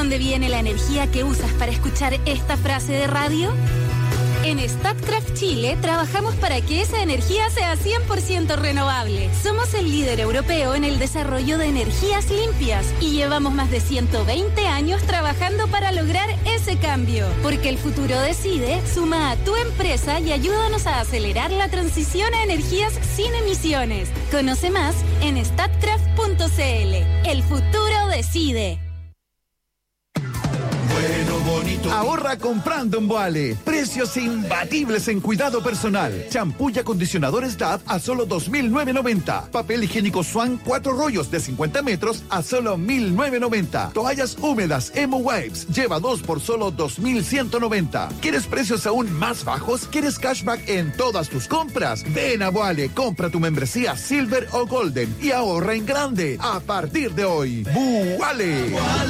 dónde viene la energía que usas para escuchar esta frase de radio? En Statkraft Chile trabajamos para que esa energía sea 100% renovable. Somos el líder europeo en el desarrollo de energías limpias y llevamos más de 120 años trabajando para lograr ese cambio. Porque el futuro decide, suma a tu empresa y ayúdanos a acelerar la transición a energías sin emisiones. Conoce más en statkraft.cl. El futuro decide. Bueno, bonito. Ahorra comprando en Boale. Precios imbatibles en cuidado personal. Champú y acondicionadores Dove a solo $2,990. Papel higiénico Swan 4 rollos de 50 metros a solo $1,990. Toallas húmedas Emo Wipes. Lleva 2 por solo $2,190. ¿Quieres precios aún más bajos? ¿Quieres cashback en todas tus compras? Ven a Boale, compra tu membresía Silver o Golden y ahorra en grande. A partir de hoy, Boale.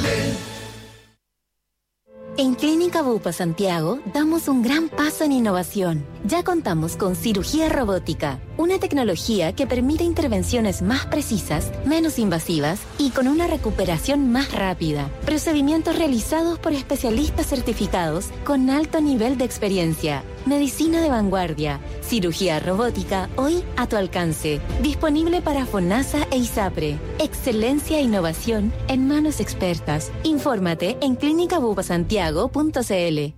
En Clínica Bupa Santiago damos un gran paso en innovación. Ya contamos con cirugía robótica, una tecnología que permite intervenciones más precisas, menos invasivas y con una recuperación más rápida. Procedimientos realizados por especialistas certificados con alto nivel de experiencia. Medicina de vanguardia, cirugía robótica hoy a tu alcance. Disponible para FONASA e ISAPRE. Excelencia e innovación en manos expertas. Infórmate en clinicabupasantiago.cl.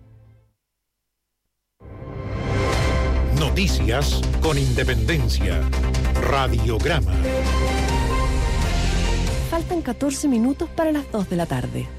Noticias con independencia. Radiograma. Faltan 14 minutos para las 2 de la tarde.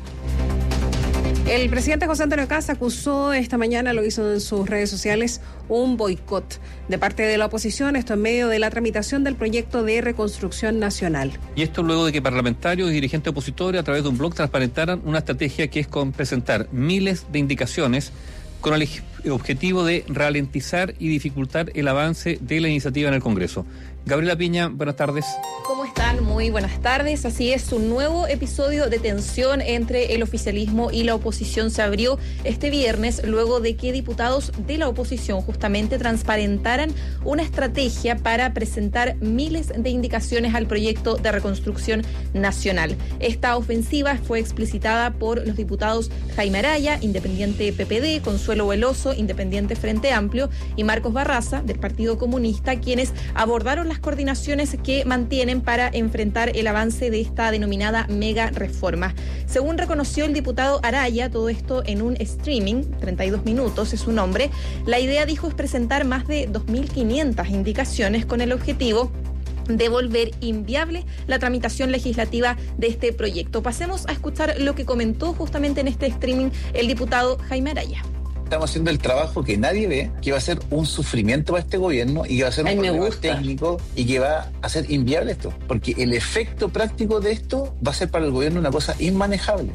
El presidente José Antonio Kast acusó esta mañana, lo hizo en sus redes sociales, un boicot de parte de la oposición, esto en medio de la tramitación del proyecto de reconstrucción nacional. Y esto luego de que parlamentarios y dirigentes opositores a través de un blog transparentaran una estrategia que es con presentar miles de indicaciones con el objetivo de ralentizar y dificultar el avance de la iniciativa en el Congreso. Gabriela Piña, buenas tardes. ¿Cómo están? Muy buenas tardes. Así es, un nuevo episodio de tensión entre el oficialismo y la oposición se abrió este viernes luego de que diputados de la oposición justamente transparentaran una estrategia para presentar miles de indicaciones al proyecto de reconstrucción nacional. Esta ofensiva fue explicitada por los diputados Jaime Araya, independiente PPD, Consuelo Veloso, independiente Frente Amplio, y Marcos Barraza, del Partido Comunista, quienes abordaron las coordinaciones que mantienen para enfrentar el avance de esta denominada mega reforma. Según reconoció el diputado Araya, todo esto en un streaming, 32 minutos es su nombre, la idea, dijo, es presentar más de 2.500 indicaciones con el objetivo de volver inviable la tramitación legislativa de este proyecto. Pasemos a escuchar lo que comentó justamente en este streaming el diputado Jaime Araya. Estamos haciendo el trabajo que nadie ve, que va a ser un sufrimiento para este gobierno y que va a ser un problema técnico y que va a ser inviable esto, porque el efecto práctico de esto va a ser para el gobierno una cosa inmanejable.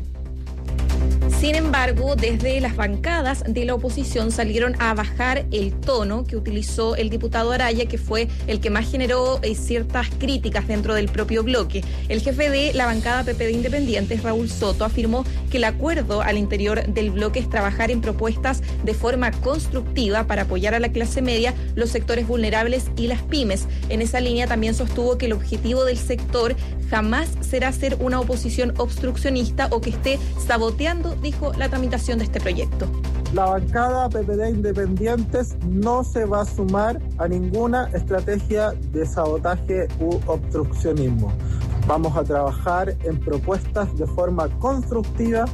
Sin embargo, desde las bancadas de la oposición salieron a bajar el tono que utilizó el diputado Araya, que fue el que más generó ciertas críticas dentro del propio bloque. El jefe de la bancada PPD Independientes, Raúl Soto, afirmó que el acuerdo al interior del bloque es trabajar en propuestas de forma constructiva para apoyar a la clase media, los sectores vulnerables y las pymes. En esa línea también sostuvo que el objetivo del sector jamás será ser una oposición obstruccionista o que esté saboteando, dijo, la tramitación de este proyecto. La bancada PPD Independientes no se va a sumar a ninguna estrategia de sabotaje u obstruccionismo. Vamos a trabajar en propuestas de forma constructiva.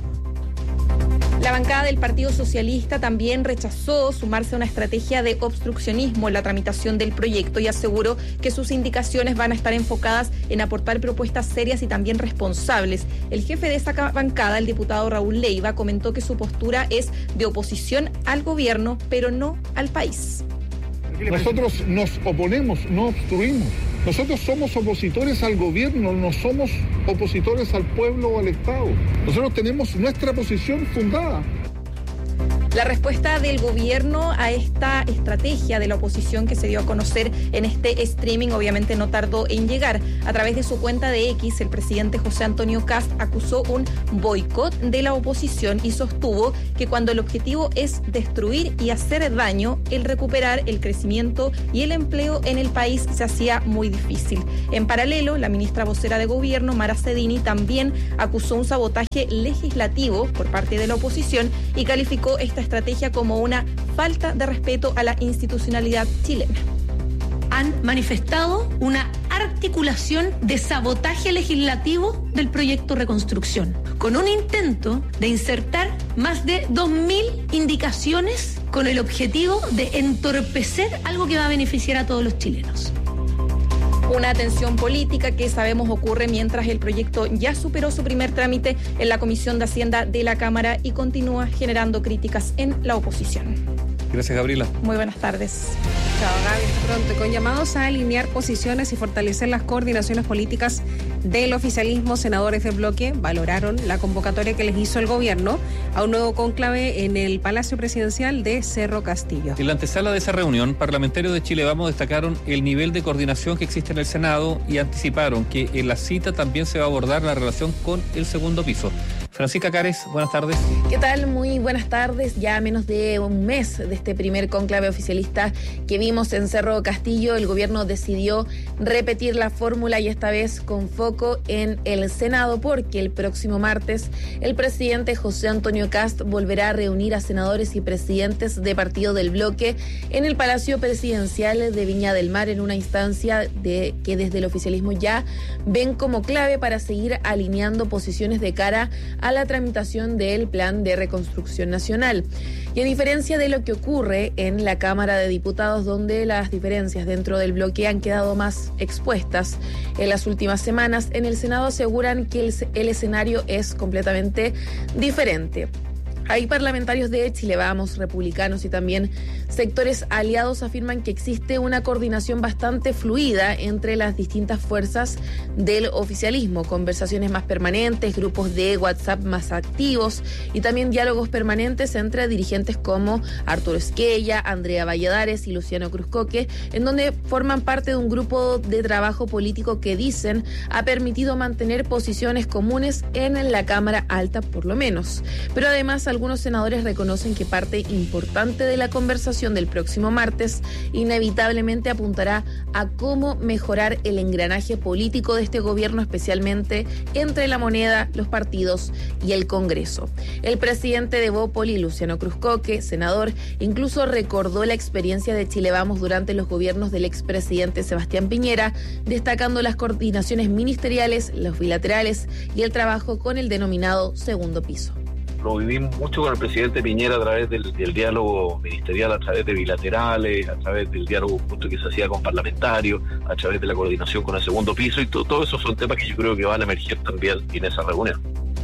La bancada del Partido Socialista también rechazó sumarse a una estrategia de obstruccionismo en la tramitación del proyecto y aseguró que sus indicaciones van a estar enfocadas en aportar propuestas serias y también responsables. El jefe de esa bancada, el diputado Raúl Leiva, comentó que su postura es de oposición al gobierno, pero no al país. Nosotros nos oponemos, no obstruimos. Nosotros somos opositores al gobierno, no somos opositores al pueblo o al Estado. Nosotros tenemos nuestra posición fundada. La respuesta del gobierno a esta estrategia de la oposición que se dio a conocer en este streaming obviamente no tardó en llegar. A través de su cuenta de X, el presidente José Antonio Kast acusó un boicot de la oposición y sostuvo que cuando el objetivo es destruir y hacer daño, el recuperar el crecimiento y el empleo en el país se hacía muy difícil. En paralelo, la ministra vocera de gobierno, Mara Cedini, también acusó un sabotaje legislativo por parte de la oposición y calificó esta estrategia como una falta de respeto a la institucionalidad chilena. Han manifestado una articulación de sabotaje legislativo del proyecto Reconstrucción, con un intento de insertar más de 2.000 indicaciones con el objetivo de entorpecer algo que va a beneficiar a todos los chilenos. Una tensión política que sabemos ocurre mientras el proyecto ya superó su primer trámite en la Comisión de Hacienda de la Cámara y continúa generando críticas en la oposición. Gracias, Gabriela. Muy buenas tardes. Chao, Gaby. Hasta pronto. Con llamados a alinear posiciones y fortalecer las coordinaciones políticas del oficialismo, senadores del bloque valoraron la convocatoria que les hizo el gobierno a un nuevo cónclave en el Palacio Presidencial de Cerro Castillo. En la antesala de esa reunión, parlamentarios de Chile Vamos destacaron el nivel de coordinación que existe en el Senado y anticiparon que en la cita también se va a abordar la relación con el segundo piso. Francisca Cares, buenas tardes. ¿Qué tal? Muy buenas tardes. Ya a menos de un mes de este primer cónclave oficialista que vimos en Cerro Castillo, el gobierno decidió repetir la fórmula y esta vez con foco en el Senado, porque el próximo martes el presidente José Antonio Kast volverá a reunir a senadores y presidentes de partido del bloque en el Palacio Presidencial de Viña del Mar, en una instancia que desde el oficialismo ya ven como clave para seguir alineando posiciones de cara a la tramitación del Plan de Reconstrucción Nacional. Y a diferencia de lo que ocurre en la Cámara de Diputados, donde las diferencias dentro del bloque han quedado más expuestas en las últimas semanas, en el Senado aseguran que el escenario es completamente diferente. Hay parlamentarios de Chile Vamos, republicanos y también sectores aliados afirman que existe una coordinación bastante fluida entre las distintas fuerzas del oficialismo, conversaciones más permanentes, grupos de WhatsApp más activos y también diálogos permanentes entre dirigentes como Arturo Esquella, Andrea Valladares y Luciano Cruzcoque, en donde forman parte de un grupo de trabajo político que dicen ha permitido mantener posiciones comunes en la Cámara Alta por lo menos. Pero además algunos senadores reconocen que parte importante de la conversación del próximo martes inevitablemente apuntará a cómo mejorar el engranaje político de este gobierno, especialmente entre la moneda, los partidos y el Congreso. El presidente de Bópoli, Luciano Cruzcoque, senador, incluso recordó la experiencia de Chile Vamos durante los gobiernos del expresidente Sebastián Piñera, destacando las coordinaciones ministeriales, los bilaterales y el trabajo con el denominado segundo piso. Lo vivimos mucho con el presidente Piñera a través del diálogo ministerial, a través de bilaterales, a través del diálogo justo que se hacía con parlamentarios, a través de la coordinación con el segundo piso, y todo eso son temas que yo creo que van a emerger también en esa reunión.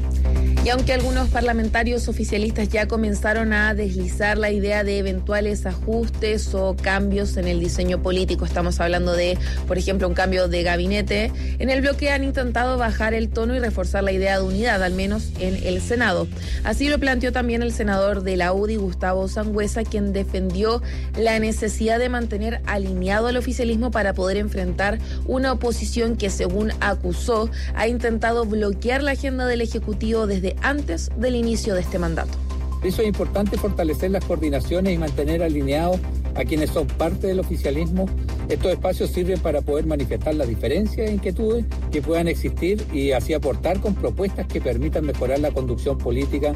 Y aunque algunos parlamentarios oficialistas ya comenzaron a deslizar la idea de eventuales ajustes o cambios en el diseño político, estamos hablando de, por ejemplo, un cambio de gabinete, en el bloque han intentado bajar el tono y reforzar la idea de unidad, al menos en el Senado. Así lo planteó también el senador de la UDI, Gustavo Sangüesa, quien defendió la necesidad de mantener alineado al oficialismo para poder enfrentar una oposición que, según acusó, ha intentado bloquear la agenda del Ejecutivo desde antes del inicio de este mandato. Eso es importante, fortalecer las coordinaciones y mantener alineados a quienes son parte del oficialismo. Estos espacios sirven para poder manifestar las diferencias e inquietudes que puedan existir y así aportar con propuestas que permitan mejorar la conducción política.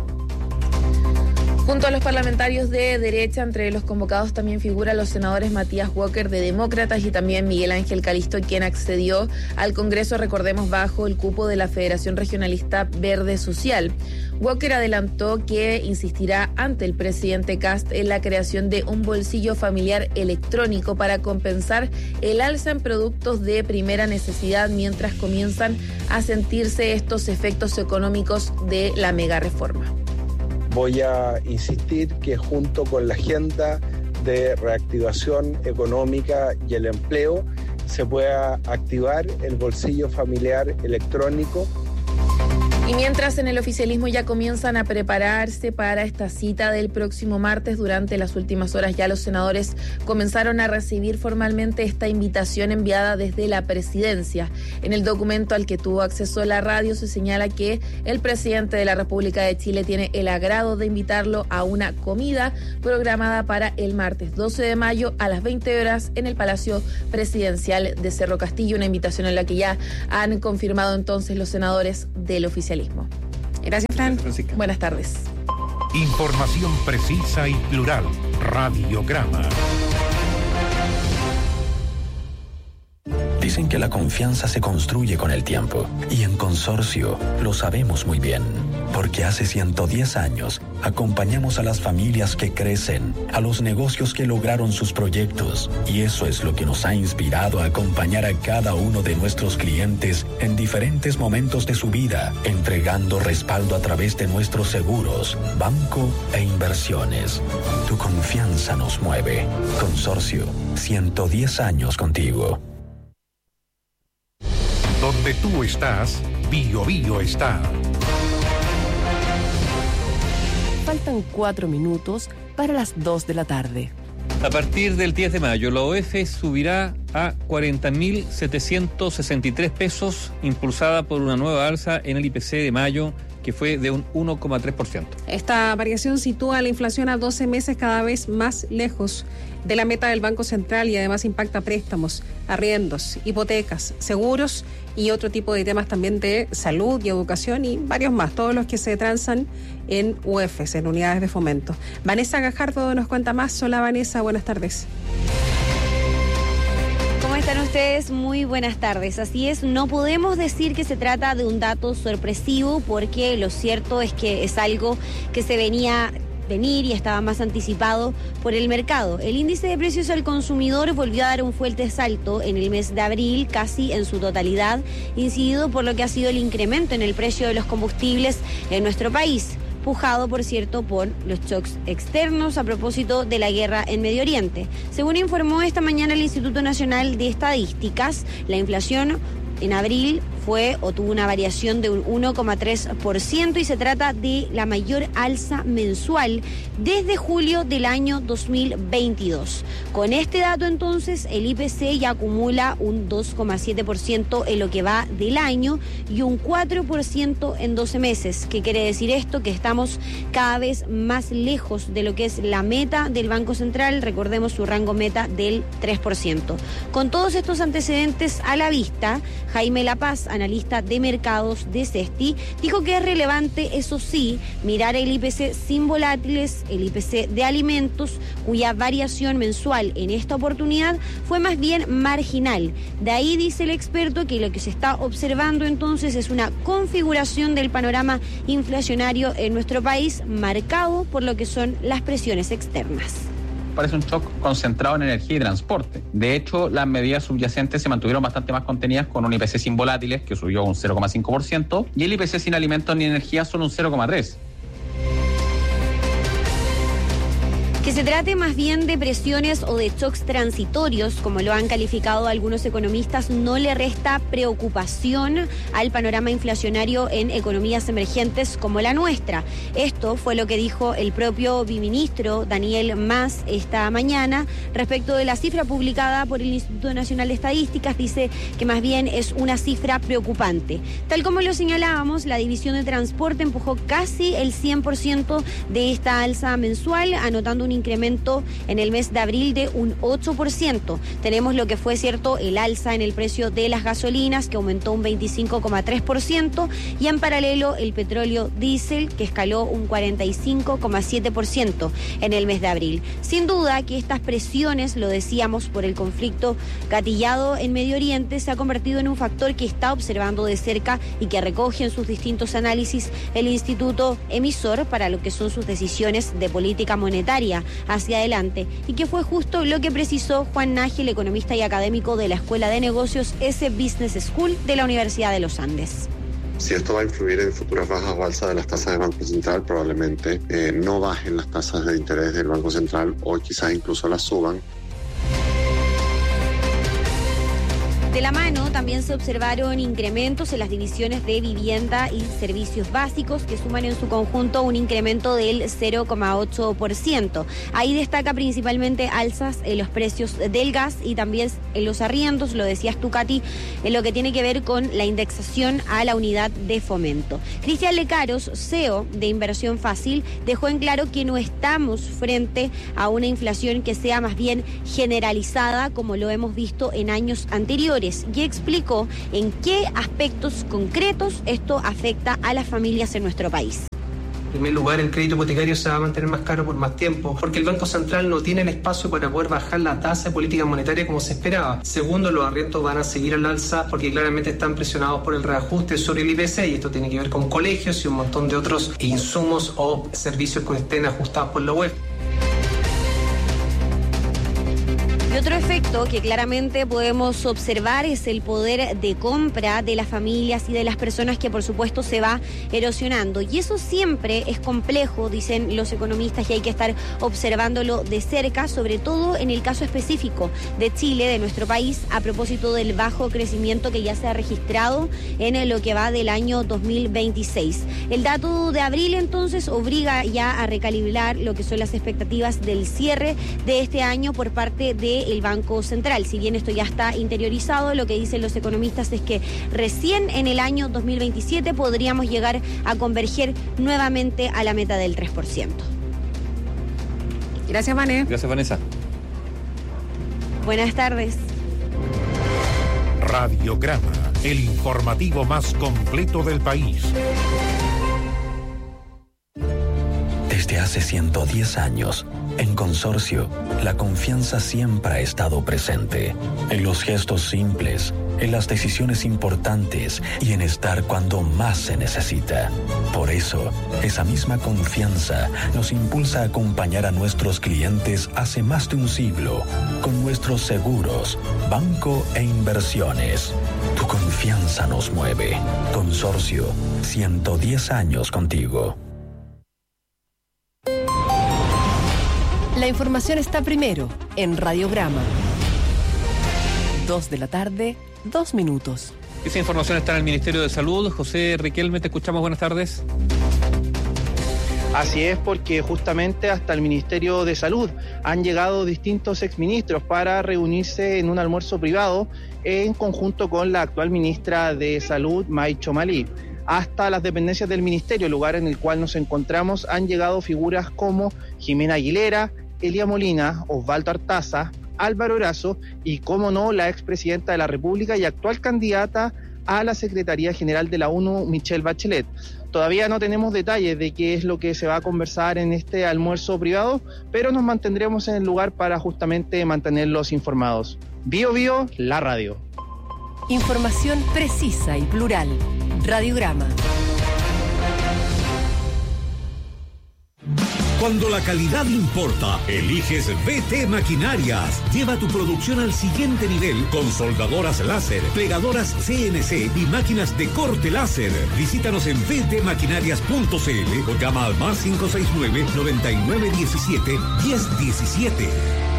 Junto a los parlamentarios de derecha, entre los convocados también figuran los senadores Matías Walker de Demócratas y también Miguel Ángel Calisto, quien accedió al Congreso, recordemos, bajo el cupo de la Federación Regionalista Verde Social. Walker adelantó que insistirá ante el presidente Kast en la creación de un bolsillo familiar electrónico para compensar el alza en productos de primera necesidad mientras comienzan a sentirse estos efectos económicos de la mega reforma. Voy a insistir que junto con la agenda de reactivación económica y el empleo se pueda activar el bolsillo familiar electrónico. Y mientras en el oficialismo ya comienzan a prepararse para esta cita del próximo martes, durante las últimas horas ya los senadores comenzaron a recibir formalmente esta invitación enviada desde la presidencia. En el documento al que tuvo acceso la radio se señala que el presidente de la República de Chile tiene el agrado de invitarlo a una comida programada para el martes 12 de mayo a las 20 horas en el Palacio Presidencial de Cerro Castillo, una invitación en la que ya han confirmado entonces los senadores del oficialismo. Gracias, Fran. Buenas tardes. Información precisa y plural. Radiograma. Dicen que la confianza se construye con el tiempo, y en Consorcio lo sabemos muy bien, porque hace 110 años acompañamos a las familias que crecen, a los negocios que lograron sus proyectos, y eso es lo que nos ha inspirado a acompañar a cada uno de nuestros clientes en diferentes momentos de su vida, entregando respaldo a través de nuestros seguros, banco e inversiones. Tu confianza nos mueve. Consorcio, 110 años contigo. Donde tú estás, Bio Bio está. Faltan 4 minutos para las 2 de la tarde. A partir del 10 de mayo, la OEF subirá a 40.763 pesos, impulsada por una nueva alza en el IPC de mayo, que fue de un 1,3%. Esta variación sitúa la inflación a 12 meses cada vez más lejos de la meta del Banco Central y además impacta préstamos, arriendos, hipotecas, seguros y otro tipo de temas también de salud y educación y varios más, todos los que se transan en UEFs, en unidades de fomento. Vanessa Gajardo nos cuenta más. Hola Vanessa, buenas tardes. ¿Cómo están ustedes? Muy buenas tardes. Así es, no podemos decir que se trata de un dato sorpresivo porque lo cierto es que es algo que se venía venir y estaba más anticipado por el mercado. El índice de precios al consumidor volvió a dar un fuerte salto en el mes de abril, casi en su totalidad, incidido por lo que ha sido el incremento en el precio de los combustibles en nuestro país, pujado, por cierto, por los shocks externos a propósito de la guerra en Medio Oriente. Según informó esta mañana el Instituto Nacional de Estadísticas, la inflación en abril tuvo una variación de un 1,3% y se trata de la mayor alza mensual desde julio del año 2022. Con este dato entonces el IPC ya acumula un 2,7% en lo que va del año y un 4% en 12 meses. ¿Qué quiere decir esto? Que estamos cada vez más lejos de lo que es la meta del Banco Central, recordemos su rango meta del 3%. Con todos estos antecedentes a la vista, Jaime Lapaz, analista de mercados de CESTI, dijo que es relevante, eso sí, mirar el IPC sin volátiles, el IPC de alimentos, cuya variación mensual en esta oportunidad fue más bien marginal. De ahí dice el experto que lo que se está observando entonces es una configuración del panorama inflacionario en nuestro país marcado por lo que son las presiones externas. Parece un shock concentrado en energía y transporte. De hecho, las medidas subyacentes se mantuvieron bastante más contenidas, con un IPC sin volátiles que subió un 0,5% y el IPC sin alimentos ni energía solo un 0,3%. Que se trate más bien de presiones o de shocks transitorios, como lo han calificado algunos economistas, no le resta preocupación al panorama inflacionario en economías emergentes como la nuestra. Esto fue lo que dijo el propio viceministro Daniel Mas esta mañana respecto de la cifra publicada por el Instituto Nacional de Estadísticas. Dice que más bien es una cifra preocupante. Tal como lo señalábamos, la división de transporte empujó casi el 100% de esta alza mensual, anotando un incremento en el mes de abril de un 8%. Tenemos lo que fue cierto el alza en el precio de las gasolinas, que aumentó un 25,3%, y en paralelo el petróleo diésel, que escaló un 45,7% en el mes de abril. Sin duda que estas presiones, lo decíamos, por el conflicto gatillado en Medio Oriente, se ha convertido en un factor que está observando de cerca y que recoge en sus distintos análisis el instituto emisor para lo que son sus decisiones de política monetaria hacia adelante, y que fue justo lo que precisó Juan Nájil, economista y académico de la Escuela de Negocios S Business School de la Universidad de los Andes. Si esto va a influir en futuras bajas o alzas de las tasas del Banco Central, probablemente no bajen las tasas de interés del Banco Central o quizás incluso las suban. De la mano también se observaron incrementos en las divisiones de vivienda y servicios básicos que suman en su conjunto un incremento del 0,8%. Ahí destaca principalmente alzas en los precios del gas y también en los arriendos, lo decías tú, Katy, en lo que tiene que ver con la indexación a la unidad de fomento. Cristian Lecaros, CEO de Inversión Fácil, dejó en claro que no estamos frente a una inflación que sea más bien generalizada como lo hemos visto en años anteriores, y explicó en qué aspectos concretos esto afecta a las familias en nuestro país. En primer lugar, el crédito hipotecario se va a mantener más caro por más tiempo, porque el Banco Central no tiene el espacio para poder bajar la tasa de política monetaria como se esperaba. Segundo, los arriendos van a seguir al alza porque claramente están presionados por el reajuste sobre el IPC, y esto tiene que ver con colegios y un montón de otros insumos o servicios que estén ajustados por la web. Y otro efecto que claramente podemos observar es el poder de compra de las familias y de las personas, que por supuesto se va erosionando. Y eso siempre es complejo, dicen los economistas, y hay que estar observándolo de cerca, sobre todo en el caso específico de Chile, de nuestro país, a propósito del bajo crecimiento que ya se ha registrado en lo que va del año 2026. El dato de abril entonces obliga ya a recalibrar lo que son las expectativas del cierre de este año por parte del Banco Central. Si bien esto ya está interiorizado, lo que dicen los economistas es que recién en el año 2027 podríamos llegar a converger nuevamente a la meta del 3%. Gracias, Vané. Gracias, Vanessa. Buenas tardes. Radiograma, el informativo más completo del país. Desde hace 110 años, en Consorcio, la confianza siempre ha estado presente. En los gestos simples, en las decisiones importantes y en estar cuando más se necesita. Por eso, esa misma confianza nos impulsa a acompañar a nuestros clientes hace más de un siglo con nuestros seguros, banco e inversiones. Tu confianza nos mueve. Consorcio, 110 años contigo. La información está primero en Radiograma. 2 de la tarde, 2 minutos. Esa información está en el Ministerio de Salud. José Riquelme, te escuchamos. Buenas tardes. Así es, porque justamente hasta el Ministerio de Salud han llegado distintos exministros para reunirse en un almuerzo privado en conjunto con la actual ministra de Salud, May Chomalí. Hasta las dependencias del ministerio, lugar en el cual nos encontramos, han llegado figuras como Jimena Aguilera, Elia Molina, Osvaldo Artaza, Álvaro Erazo y, cómo no, la expresidenta de la República y actual candidata a la Secretaría General de la ONU, Michelle Bachelet. Todavía no tenemos detalles de qué es lo que se va a conversar en este almuerzo privado, pero nos mantendremos en el lugar para justamente mantenerlos informados. Bio Bio, la radio. Información precisa y plural. Radiograma. Cuando la calidad importa, eliges VT Maquinarias. Lleva tu producción al siguiente nivel con soldadoras láser, plegadoras CNC y máquinas de corte láser. Visítanos en vtmaquinarias.cl o llama al más 569-9917-1017.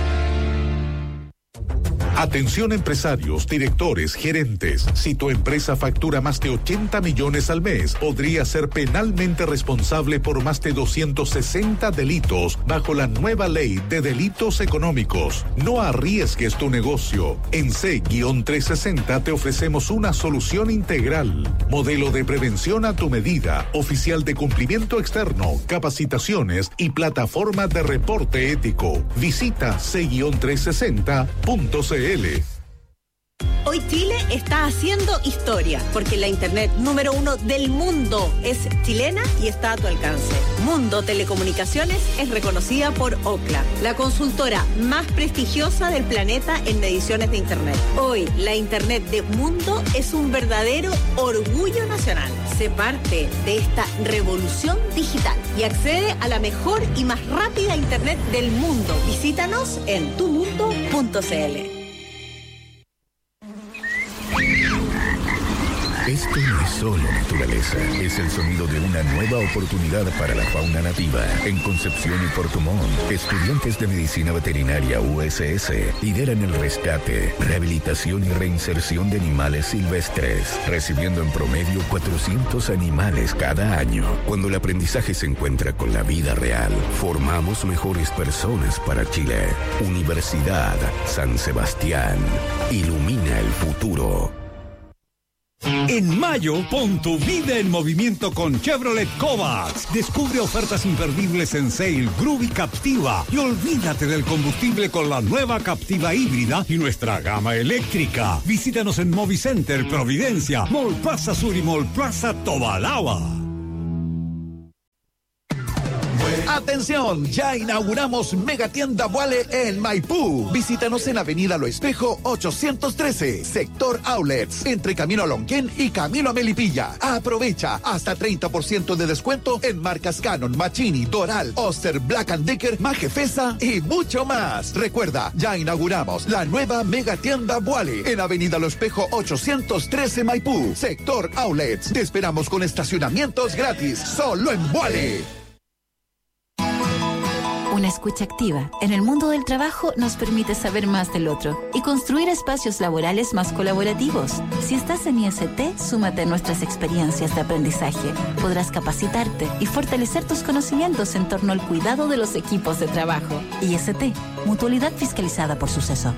Atención empresarios, directores, gerentes. Si tu empresa factura más de 80 millones al mes, podría ser penalmente responsable por más de 260 delitos bajo la nueva ley de delitos económicos. No arriesgues tu negocio. En C-360 te ofrecemos una solución integral. Modelo de prevención a tu medida, oficial de cumplimiento externo, capacitaciones y plataforma de reporte ético. Visita C-360.cl. Hoy Chile está haciendo historia, porque la internet número 1 del mundo es chilena y está a tu alcance. Mundo Telecomunicaciones es reconocida por Ookla, la consultora más prestigiosa del planeta en mediciones de internet. Hoy, la internet de Mundo es un verdadero orgullo nacional. Sé parte de esta revolución digital y accede a la mejor y más rápida internet del mundo. Visítanos en tumundo.cl. Esto no es solo naturaleza, es el sonido de una nueva oportunidad para la fauna nativa. En Concepción y Puerto Montt, estudiantes de Medicina Veterinaria USS lideran el rescate, rehabilitación y reinserción de animales silvestres, recibiendo en promedio 400 animales cada año. Cuando el aprendizaje se encuentra con la vida real, formamos mejores personas para Chile. Universidad San Sebastián. Ilumina el futuro. En mayo, pon tu vida en movimiento con Chevrolet Kovacs. Descubre ofertas imperdibles en Sail, Groove y Captiva. Y olvídate del combustible con la nueva Captiva híbrida y nuestra gama eléctrica. Visítanos en Movicenter, Providencia, Mall Plaza Sur y Mall Plaza Tobalaba. ¡Atención! Ya inauguramos Megatienda Vuale en Maipú. Visítanos en Avenida Lo Espejo 813, sector Outlets, entre Camino a Lonquén y Camino a Melipilla. Aprovecha hasta 30% de descuento en marcas Canon, Machini, Doral, Oster, Black & Decker, Majefesa y mucho más. Recuerda, ya inauguramos la nueva Megatienda Vuale en Avenida Lo Espejo 813 Maipú, sector Outlets. Te esperamos con estacionamientos gratis, solo en Vuale. Una escucha activa en el mundo del trabajo nos permite saber más del otro y construir espacios laborales más colaborativos. Si estás en IST, súmate a nuestras experiencias de aprendizaje. Podrás capacitarte y fortalecer tus conocimientos en torno al cuidado de los equipos de trabajo. IST, Mutualidad fiscalizada por Suceso.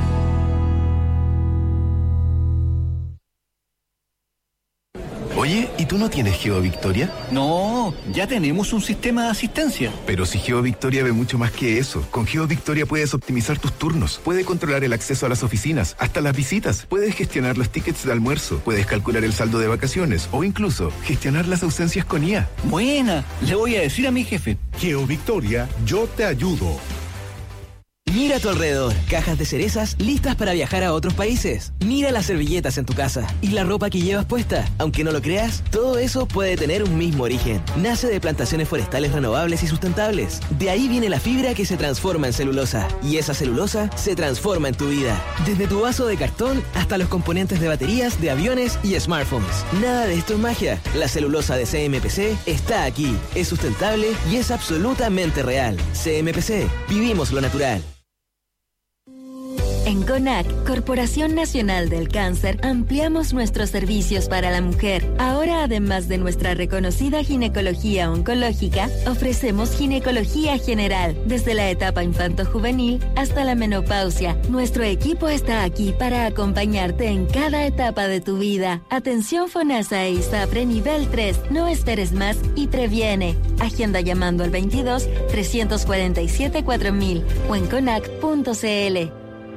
Oye, ¿y tú no tienes GeoVictoria? No, ya tenemos un sistema de asistencia. Pero si GeoVictoria ve mucho más que eso. Con GeoVictoria puedes optimizar tus turnos, puedes controlar el acceso a las oficinas, hasta las visitas, puedes gestionar los tickets de almuerzo, puedes calcular el saldo de vacaciones o incluso gestionar las ausencias con IA. Buena, le voy a decir a mi jefe. GeoVictoria, yo te ayudo. Mira a tu alrededor, cajas de cerezas listas para viajar a otros países. Mira las servilletas en tu casa y la ropa que llevas puesta. Aunque no lo creas, todo eso puede tener un mismo origen. Nace de plantaciones forestales renovables y sustentables. De ahí viene la fibra que se transforma en celulosa. Y esa celulosa se transforma en tu vida. Desde tu vaso de cartón hasta los componentes de baterías, de aviones y smartphones. Nada de esto es magia. La celulosa de CMPC está aquí. Es sustentable y es absolutamente real. CMPC, vivimos lo natural. En CONAC, Corporación Nacional del Cáncer, ampliamos nuestros servicios para la mujer. Ahora, además de nuestra reconocida ginecología oncológica, ofrecemos ginecología general, desde la etapa infanto-juvenil hasta la menopausia. Nuestro equipo está aquí para acompañarte en cada etapa de tu vida. Atención FONASA e ISAPRE nivel 3. No esperes más y previene. Agenda llamando al 22-347-4000 o en conac.cl.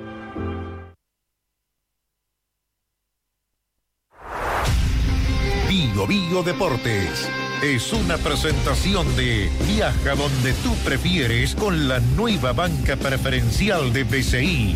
Bio Deportes es una presentación de Viaja donde tú prefieres con la nueva banca preferencial de BCI.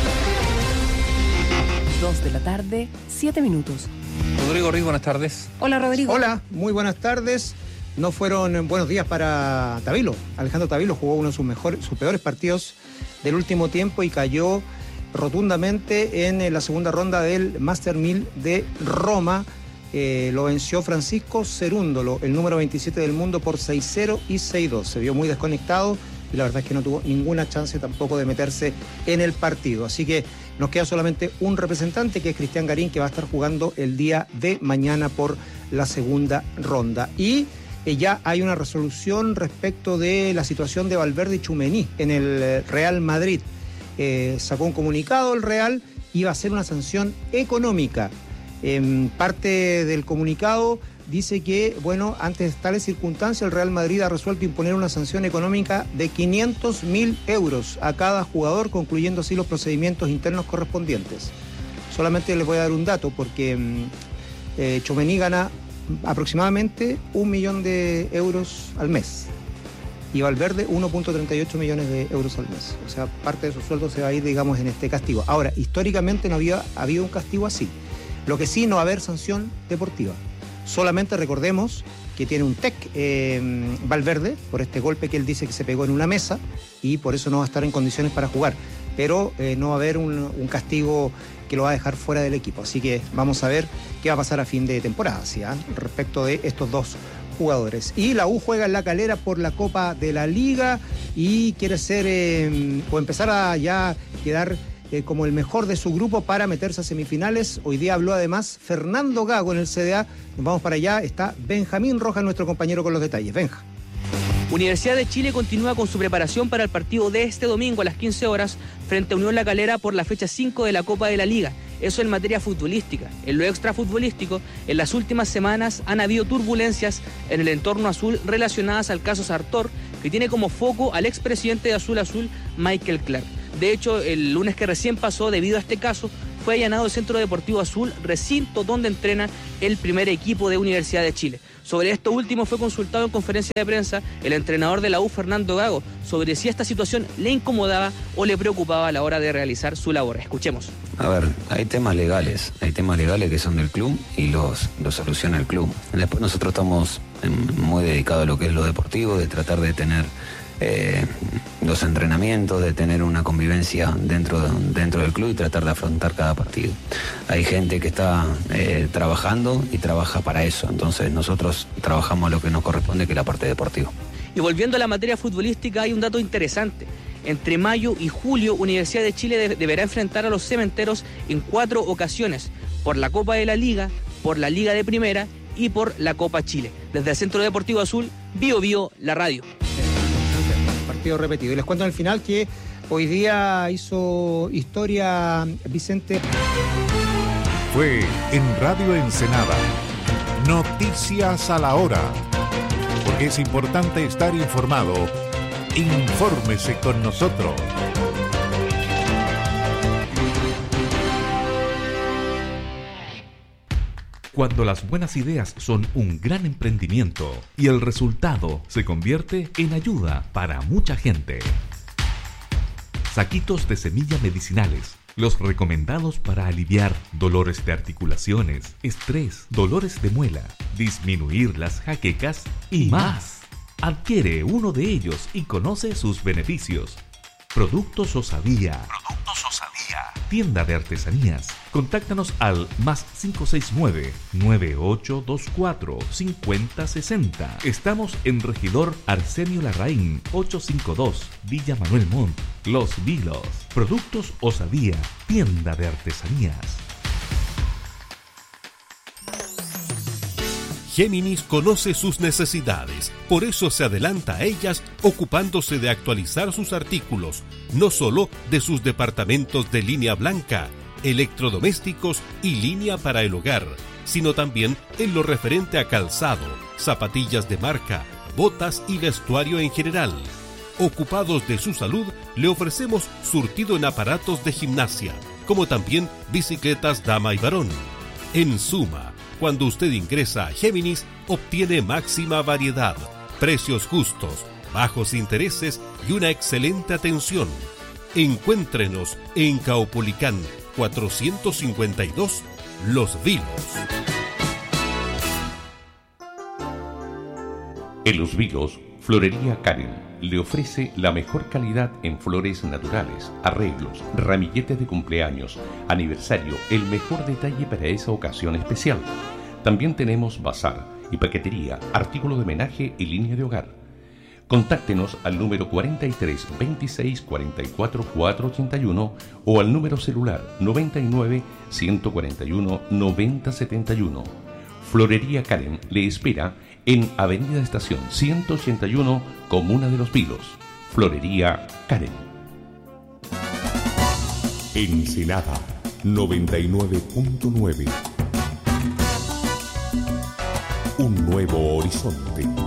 2:07 p.m. Rodrigo Riz, buenas tardes. Hola, Rodrigo. Hola, muy buenas tardes. No fueron buenos días para Tavilo. Alejandro Tavilo jugó uno de sus peores partidos del último tiempo y cayó rotundamente en la segunda ronda del Master 1000 de Roma. Lo venció Francisco Cerúndolo, el número 27 del mundo, por 6-0 y 6-2. Se vio muy desconectado y la verdad es que no tuvo ninguna chance tampoco de meterse en el partido. Así que nos queda solamente un representante, que es Cristian Garín, que va a estar jugando el día de mañana por la segunda ronda. Y ya hay una resolución respecto de la situación de Valverde y Tchouaméni en el Real Madrid. Sacó un comunicado el Real y va a hacer una sanción económica. En parte del comunicado dice que, bueno, ante tales circunstancias el Real Madrid ha resuelto imponer una sanción económica de 500.000 euros a cada jugador, concluyendo así los procedimientos internos correspondientes. Solamente les voy a dar un dato, porque Tchouaméni gana aproximadamente 1 millón de euros al mes y Valverde 1.38 millones de euros al mes. O sea, parte de su sueldo se va a ir, digamos, en este castigo. Ahora, históricamente no había habido un castigo así. Lo que sí, no va a haber sanción deportiva. Solamente recordemos que tiene un TEC Valverde por este golpe que él dice que se pegó en una mesa y por eso no va a estar en condiciones para jugar. pero no va a haber un castigo que lo va a dejar fuera del equipo. Así que vamos a ver qué va a pasar a fin de temporada, ¿sí? Respecto de estos dos jugadores. Y la U juega en La Calera por la Copa de la Liga y quiere ser o empezar a ya quedar como el mejor de su grupo para meterse a semifinales. Hoy día habló además Fernando Gago en el CDA. Nos vamos para allá. Está Benjamín Rojas, nuestro compañero, con los detalles. Benja. Universidad de Chile continúa con su preparación para el partido de este domingo a las 15 horas frente a Unión La Calera por la fecha 5 de la Copa de la Liga. Eso en materia futbolística. En lo extrafutbolístico, en las últimas semanas han habido turbulencias en el entorno azul relacionadas al caso Sartor, que tiene como foco al expresidente de Azul Azul, Michael Clark. De hecho, el lunes que recién pasó, debido a este caso, fue allanado el Centro Deportivo Azul, recinto donde entrena el primer equipo de Universidad de Chile. Sobre esto último fue consultado en conferencia de prensa el entrenador de la U, Fernando Gago, sobre si esta situación le incomodaba o le preocupaba a la hora de realizar su labor. Escuchemos. A ver, hay temas legales que son del club y los soluciona el club. Después nosotros estamos muy dedicados a lo que es lo deportivo, de tratar de tener los entrenamientos, de tener una convivencia dentro del club y tratar de afrontar cada partido. Hay gente que está trabajando y trabaja para eso, entonces nosotros trabajamos lo que nos corresponde, que es la parte deportiva. Y volviendo a la materia futbolística, hay un dato interesante. Entre mayo y julio, Universidad de Chile deberá enfrentar a los Cementeros en 4 ocasiones, por la Copa de la Liga, por la Liga de Primera y por la Copa Chile. Desde el Centro Deportivo Azul, Bio Bio, la radio. Partido repetido. Y les cuento en el final que hoy día hizo historia Vicente. Fue en Radio Ensenada. Noticias a la hora. Porque es importante estar informado. Infórmese con nosotros. Cuando las buenas ideas son un gran emprendimiento y el resultado se convierte en ayuda para mucha gente. Saquitos de semilla medicinales, los recomendados para aliviar dolores de articulaciones, estrés, dolores de muela, disminuir las jaquecas y más. Adquiere uno de ellos y conoce sus beneficios. Productos Osadía. Tienda de artesanías. Contáctanos al +569 9824 5060. Estamos en Regidor Arsenio Larraín 852, Villa Manuel Montt, Los Vilos. Productos Osadía, tienda de artesanías. Géminis conoce sus necesidades, por eso se adelanta a ellas ocupándose de actualizar sus artículos, no solo de sus departamentos de línea blanca, electrodomésticos y línea para el hogar, sino también en lo referente a calzado, zapatillas de marca, botas y vestuario en general. Ocupados de su salud, le ofrecemos surtido en aparatos de gimnasia, como también bicicletas dama y varón. En suma, cuando usted ingresa a Géminis, obtiene máxima variedad, precios justos, bajos intereses y una excelente atención. Encuéntrenos en Caupolicán 452, Los Vilos. En Los Vilos, Florería Karen le ofrece la mejor calidad en flores naturales, arreglos, ramilletes de cumpleaños, aniversario, el mejor detalle para esa ocasión especial. También tenemos bazar y paquetería, artículos de homenaje y línea de hogar. Contáctenos al número 43 26 44 481 o al número celular 99 141 90 71. Florería Karen le espera en Avenida Estación 181, Comuna de Los Vilos. Florería Karen. Ensenada 99.9. Un nuevo horizonte.